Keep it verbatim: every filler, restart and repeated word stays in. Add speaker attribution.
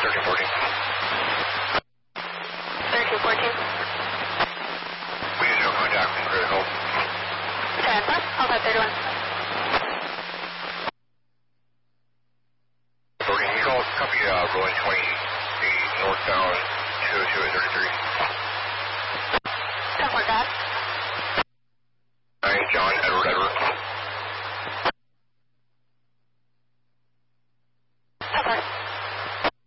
Speaker 1: thirteen fourteen.
Speaker 2: thirteen fourteen.
Speaker 1: We need no contact from critical.
Speaker 2: ten four, Alpha thirty-one.
Speaker 1: fourteen, you call copy uh, rolling twenty-eight northbound two oh two at thirty-three.
Speaker 2: ten four, got it.